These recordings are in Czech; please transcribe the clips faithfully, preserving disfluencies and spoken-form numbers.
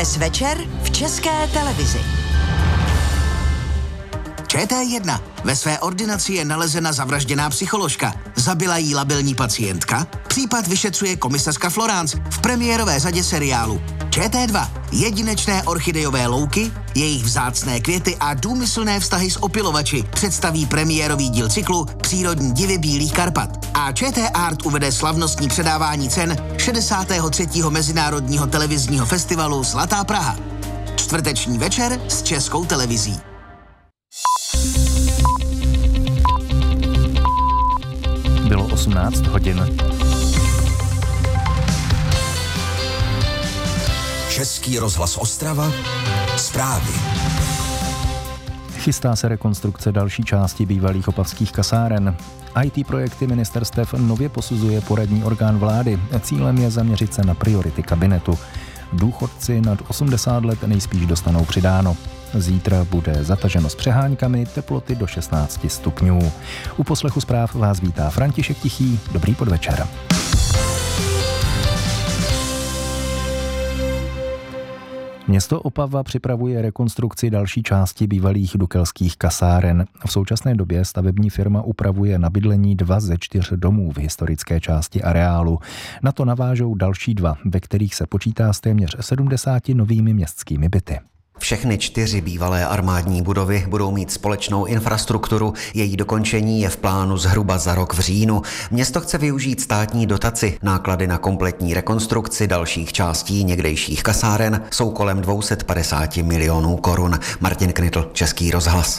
Dnes večer v České televizi. Č T jedna. Ve své ordinaci je nalezena zavražděná psycholožka. Zabila jí labilní pacientka? Případ vyšetřuje komisařka Florence v premiérové řadě seriálu. Č T dva. Jedinečné orchidejové louky, jejich vzácné květy a důmyslné vztahy s opylovači představí premiérový díl cyklu Přírodní divy Bílých Karpat. A Č T Art uvede slavnostní předávání cen šedesátého třetího Mezinárodního televizního festivalu Zlatá Praha. Čtvrteční večer s Českou televizí. Bylo osmnáct hodin. Český rozhlas Ostrava, zprávy. Chystá se rekonstrukce další části bývalých opavských kasáren. I T projekty ministerstev nově posuzuje poradní orgán vlády. Cílem je zaměřit se na priority kabinetu. Důchodci nad osmdesát let nejspíš dostanou přidáno. Zítra bude zataženo s přeháňkami, teploty do šestnáct stupňů. U poslechu zpráv vás vítá František Tichý. Dobrý podvečer. Město Opava připravuje rekonstrukci další části bývalých dukelských kasáren. V současné době stavební firma upravuje na bydlení dva ze čtyř domů v historické části areálu. Na to navážou další dva, ve kterých se počítá s téměř sedmdesáti novými městskými byty. Všechny čtyři bývalé armádní budovy budou mít společnou infrastrukturu, její dokončení je v plánu zhruba za rok v říjnu. Město chce využít státní dotaci. Náklady na kompletní rekonstrukci dalších částí někdejších kasáren jsou kolem dvě stě padesát milionů korun. Martin Knitl, Český rozhlas.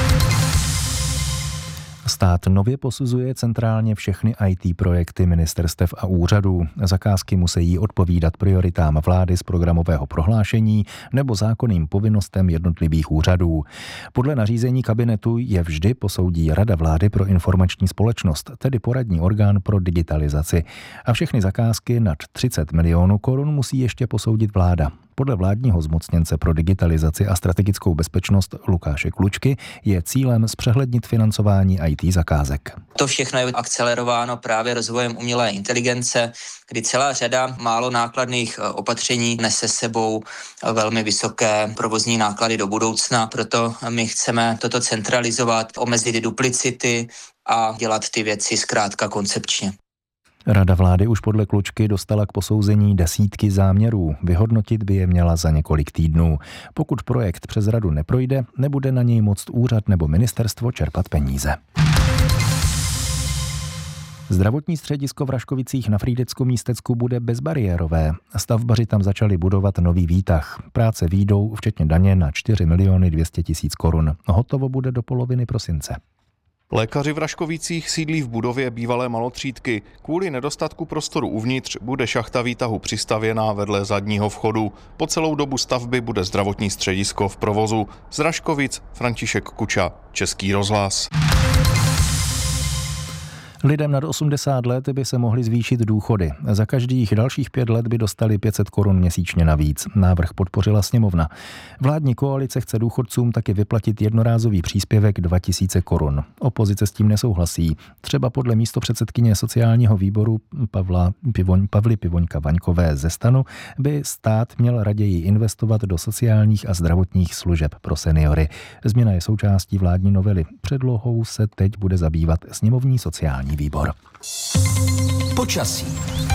Stát nově posuzuje centrálně všechny I T projekty ministerstev a úřadů. Zakázky musí odpovídat prioritám vlády z programového prohlášení nebo zákonným povinnostem jednotlivých úřadů. Podle nařízení kabinetu je vždy posoudí Rada vlády pro informační společnost, tedy poradní orgán pro digitalizaci. A všechny zakázky nad třicet milionů korun musí ještě posoudit vláda. Podle vládního zmocněnce pro digitalizaci a strategickou bezpečnost Lukáše Klučky je cílem zpřehlednit financování I T zakázek. To všechno je akcelerováno právě rozvojem umělé inteligence, kdy celá řada málo nákladných opatření nese sebou velmi vysoké provozní náklady do budoucna. Proto my chceme toto centralizovat, omezit duplicity a dělat ty věci zkrátka koncepčně. Rada vlády už podle Klučky dostala k posouzení desítky záměrů. Vyhodnotit by je měla za několik týdnů. Pokud projekt přes radu neprojde, nebude na něj moct úřad nebo ministerstvo čerpat peníze. Zdravotní středisko v Raškovicích na Frýdecku-Místecku bude bezbariérové. Stavbaři tam začali budovat nový výtah. Práce výjdou včetně daně na čtyři miliony dvě stě tisíc korun. Hotovo bude do poloviny prosince. Lékaři v Raškovicích sídlí v budově bývalé malotřídky. Kvůli nedostatku prostoru uvnitř bude šachta výtahu přistavěná vedle zadního vchodu. Po celou dobu stavby bude zdravotní středisko v provozu. Z Raškovic František Kuča, Český rozhlas. Lidem nad osmdesát let by se mohly zvýšit důchody. Za každých dalších pět let by dostali pět set korun měsíčně navíc. Návrh podpořila sněmovna. Vládní koalice chce důchodcům taky vyplatit jednorázový příspěvek dva tisíce korun. Opozice s tím nesouhlasí. Třeba podle místopředsedkyně sociálního výboru Pavla Pivoň, Pavly Pivoňka Vaňkové ze STANu by stát měl raději investovat do sociálních a zdravotních služeb pro seniory. Změna je součástí vládní novely. Předlohou se teď bude zabývat sněmovní sociální výbor. Počasí.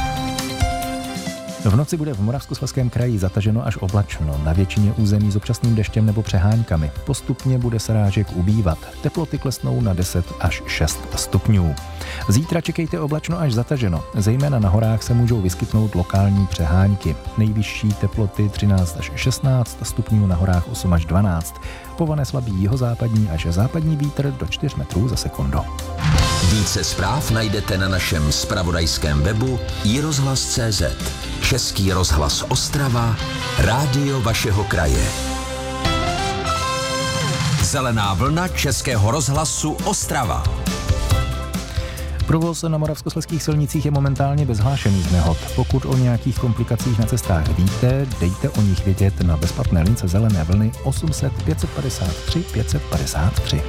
V noci bude v Moravskoslezském kraji zataženo až oblačno, na většině území s občasným deštěm nebo přeháňkami. Postupně bude srážek ubývat. Teploty klesnou na deset až šest stupňů. Zítra čekejte oblačno až zataženo. Zejména na horách se můžou vyskytnout lokální přeháňky. Nejvyšší teploty třináct až šestnáct stupňů, na horách osm až dvanáct. Povane slabý jihozápadní až západní vítr do čtyř metrů za sekundu. Více zpráv najdete na našem zpravodajském webu i rozhlas tečka cé zet. Český rozhlas Ostrava, rádio vašeho kraje. Zelená vlna Českého rozhlasu Ostrava. Provoz na moravskoslezských silnicích je momentálně bez hlášených nehod. Pokud o nějakých komplikacích na cestách víte, dejte o nich vědět na bezplatné lince Zelené vlny osm set pět set padesát tři pět set padesát tři.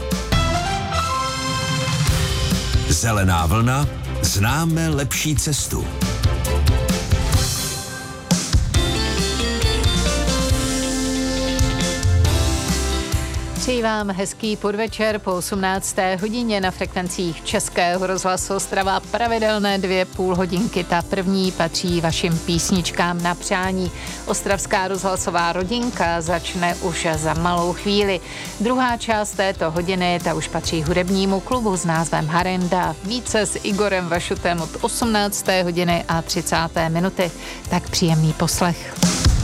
Zelená vlna, známe lepší cestu. Přeji vám hezký podvečer po osmnácté hodině na frekvencích Českého rozhlasu Ostrava. Pravidelné dvě půl hodinky. Ta první patří vašim písničkám na přání. Ostravská rozhlasová rodinka začne už za malou chvíli. Druhá část této hodiny, ta už patří hudebnímu klubu s názvem Harenda. Více s Igorem Vašutem od osmnácté hodiny a třicáté minuty. Tak příjemný poslech.